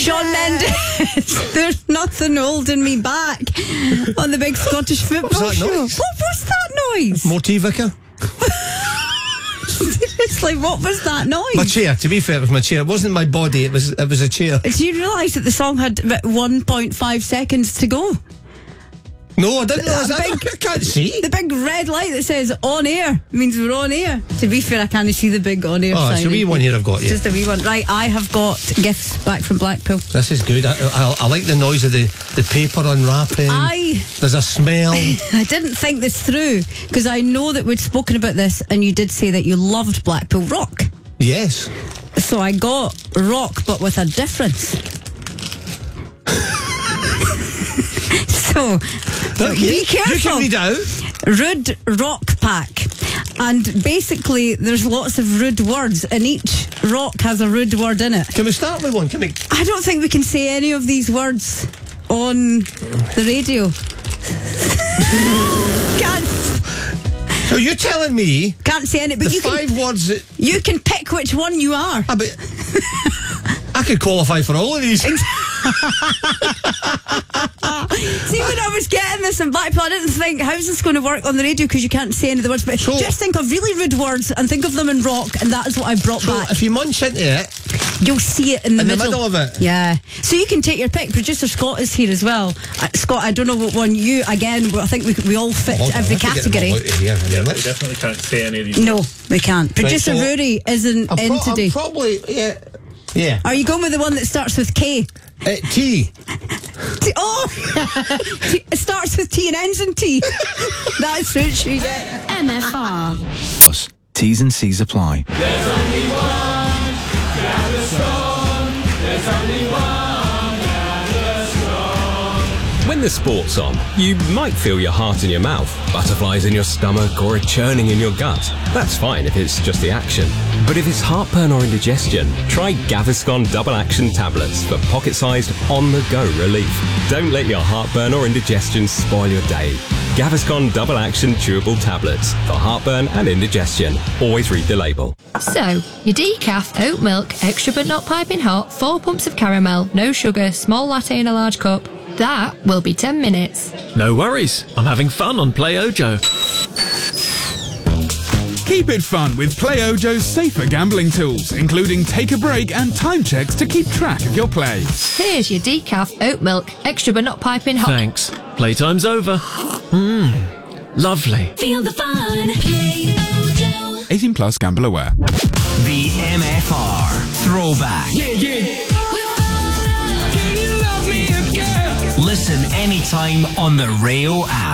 Shawn Mendes. There's nothing holding me back on the big Scottish football show. Noise? What was that noise? Motivica. Seriously, what was that noise? My chair. To be fair, it was my chair. It wasn't my body. It was a chair. Do you realise that the song had about 1.5 seconds to go? No, I didn't realise that. I can't see. The big red light that says on air means we're on air. To be fair, I can't see the big on air sign. It's a wee one here I've got, Just a wee one. Right, I have got gifts back from Blackpool. This is good. I like the noise of the paper unwrapping. There's a smell. I didn't think this through because I know that we'd spoken about this and you did say that you loved Blackpool rock. Yes. So I got rock but with a difference. So be careful. You can read out. Rude rock pack. And basically there's lots of rude words and each rock has a rude word in it. Can we start with one? I don't think we can say any of these words on the radio. Can't. So you're telling me Can't say any, but the you can, 5 words that... you can pick which one you are. But I could qualify for all of these. See, when I was getting this in Blackpool, I didn't think, how's this going to work on the radio because you can't say any of the words, but just think of really rude words and think of them in rock, and that is what I brought back. If you munch into it, you'll see it in the middle of it. Yeah. So you can take your pick. Producer Scott is here as well. Scott, I don't know what one you, again, I think we all fit every category. We definitely can't say any of these. No, we can't. Producer so Rory isn't in today. I'm probably, yeah. Are you going with the one that starts with K? T. It starts with T and ends in T. That suits you. MFR. Plus, T's and C's apply. There's only one Gaviscon. There's only one Gaviscon. When the sport's on, you might feel your heart in your mouth, butterflies in your stomach, or a churning in your gut. That's fine if it's just the action. But if it's heartburn or indigestion, try Gaviscon Double Action Tablets for pocket-sized, on-the-go relief. Don't let your heartburn or indigestion spoil your day. Gaviscon Double Action Chewable Tablets for heartburn and indigestion. Always read the label. So, your decaf, oat milk, extra but not piping hot, 4 pumps of caramel, no sugar, small latte in a large cup. That will be 10 minutes. No worries. I'm having fun on Play Ojo. Keep it fun with Play Ojo's safer gambling tools, including take a break and time checks to keep track of your play. Here's your decaf, oat milk, extra but not piping hot. Thanks. Playtime's over. Lovely. Feel the fun. Play Ojo. 18 plus, gamble aware. The MFR Throwback. Yeah. Listen anytime on the Rayo app.